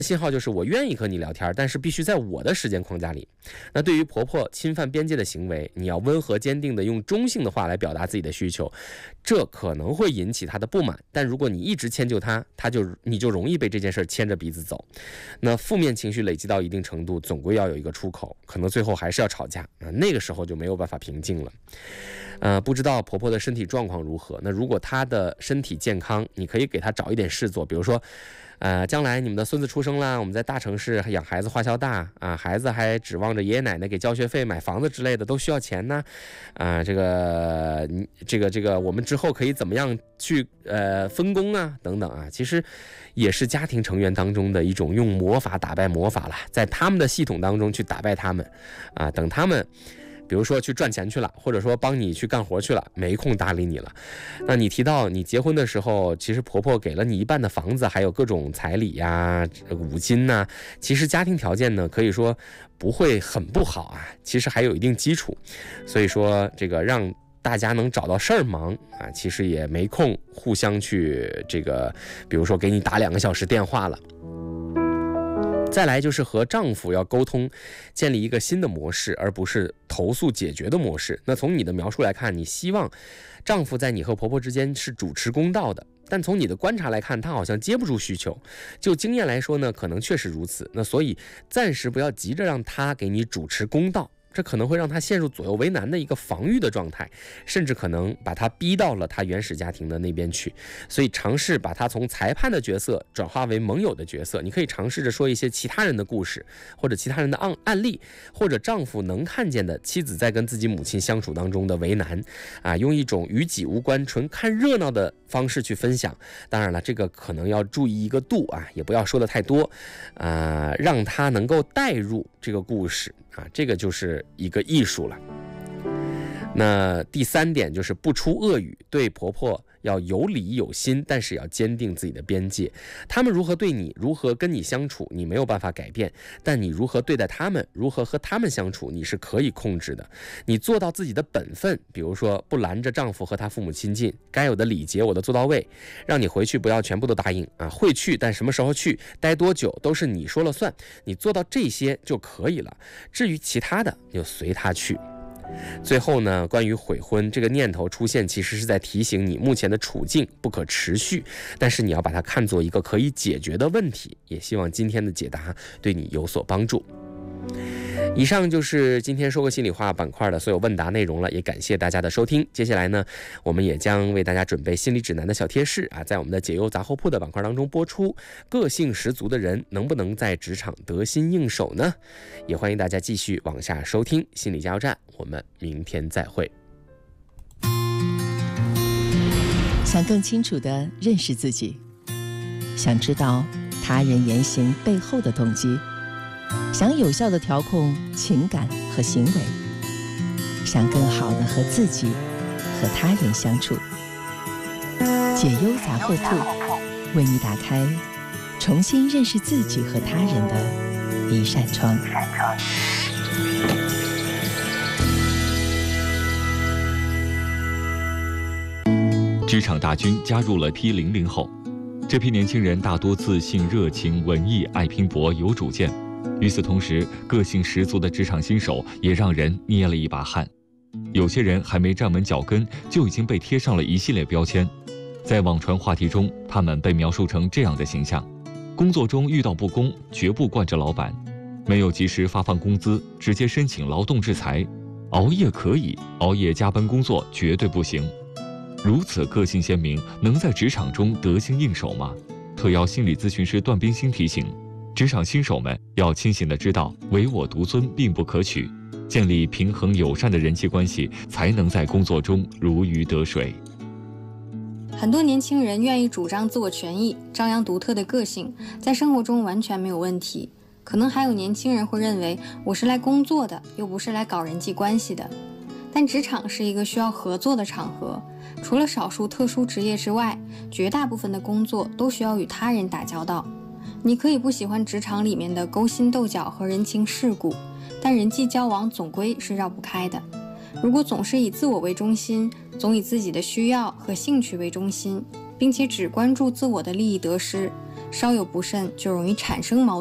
信号就是我愿意和你聊天，但是必须在我的时间框架里。那对于婆婆侵犯边界的行为，你要温和坚定的用中性的话来表达自己的需求，这可能会引起她的不满，但如果你一直迁就她，你就容易被这件事牵着鼻子走。那负面情绪累积到一定程度，总归要有一个出口，可能最后还是要吵架，那个时候就没有办法平静了。不知道婆婆的身体状况如何？那如果她的身体健康，你可以给她找一点事做，比如说将来你们的孙子出生了，我们在大城市养孩子花销大啊，孩子还指望着爷爷奶奶给交学费、买房子之类的，都需要钱呢。这个我们之后可以怎么样去分工啊等等啊，其实也是家庭成员当中的一种用魔法打败魔法了，在他们的系统当中去打败他们啊，等他们比如说去赚钱去了，或者说帮你去干活去了，没空搭理你了。那你提到你结婚的时候，其实婆婆给了你一半的房子，还有各种彩礼呀、五金呐，其实家庭条件呢可以说不会很不好啊，其实还有一定基础。所以说这个让大家能找到事儿忙啊，其实也没空互相去比如说给你打2个小时电话了。再来就是和丈夫要沟通，建立一个新的模式，而不是投诉解决的模式。那从你的描述来看，你希望丈夫在你和婆婆之间是主持公道的，但从你的观察来看，他好像接不住需求。就经验来说呢，可能确实如此。那所以暂时不要急着让他给你主持公道，这可能会让他陷入左右为难的一个防御的状态，甚至可能把他逼到了他原始家庭的那边去。所以尝试把他从裁判的角色转化为盟友的角色，你可以尝试着说一些其他人的故事，或者其他人的案例，或者丈夫能看见的妻子在跟自己母亲相处当中的为难啊，用一种与己无关、纯看热闹的方式去分享。当然了，这个可能要注意一个度啊，也不要说的太多让他能够带入这个故事啊，这个就是一个艺术了。那第3点就是不出恶语，对婆婆要有理有心，但是要坚定自己的边界。他们如何对你，如何跟你相处，你没有办法改变，但你如何对待他们，如何和他们相处，你是可以控制的。你做到自己的本分，比如说不拦着丈夫和他父母亲近，该有的礼节我都做到位，让你回去不要全部都答应啊，会去但什么时候去，待多久都是你说了算，你做到这些就可以了，至于其他的就随他去。最后呢，关于悔婚这个念头出现，其实是在提醒你目前的处境不可持续，但是你要把它看作一个可以解决的问题。也希望今天的解答对你有所帮助。以上就是今天说个心里话板块的所有问答内容了，也感谢大家的收听。接下来呢，我们也将为大家准备心理指南的小贴士啊，在我们的解忧杂货铺的板块当中播出。个性十足的人能不能在职场得心应手呢？也欢迎大家继续往下收听心理加油站，我们明天再会。 想更清楚地认识自己，想知道他人言行背后的动机，想有效地调控情感和行为，想更好地和自己和他人相处。解忧杂货铺为你打开重新认识自己和他人的一扇窗。 职场大军加入了T00后，这批年轻人大多自信、热情、文艺、爱拼搏、有主见。与此同时，个性十足的职场新手也让人捏了一把汗。有些人还没站稳脚跟，就已经被贴上了一系列标签。在网传话题中，他们被描述成这样的形象：工作中遇到不公，绝不惯着老板；没有及时发放工资，直接申请劳动制裁；熬夜可以，熬夜加班工作绝对不行。如此个性鲜明，能在职场中得心应手吗？特邀心理咨询师段冰心提醒，职场新手们要清醒地知道，唯我独尊并不可取，建立平衡友善的人际关系，才能在工作中如鱼得水。 很多年轻人愿意主张自我权益，张扬独特的个性，在生活中完全没有问题。可能还有年轻人会认为，我是来工作的，又不是来搞人际关系的。但职场是一个需要合作的场合，除了少数特殊职业之外，绝大部分的工作都需要与他人打交道。你可以不喜欢职场里面的勾心斗角和人情世故，但人际交往总归是绕不开的。如果总是以自我为中心，总以自己的需要和兴趣为中心，并且只关注自我的利益得失， 稍有不慎就容易产生矛盾。